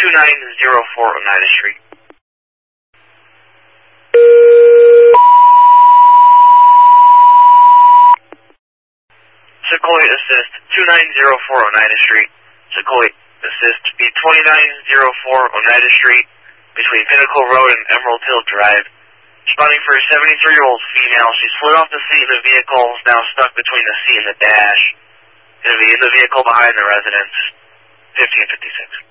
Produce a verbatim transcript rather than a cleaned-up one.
two nine zero four Oneida Street. Sequoia Assist, two nine zero four Oneida Street. Sequoia Assist, B twenty-nine oh four Oneida Street, between Pinnacle Road and Emerald Hill Drive. Responding for a seventy-three-year-old female. She slid off the seat in the vehicle, is now stuck between the seat and the dash. Going to be in the vehicle behind the residence. fifteen fifty-six.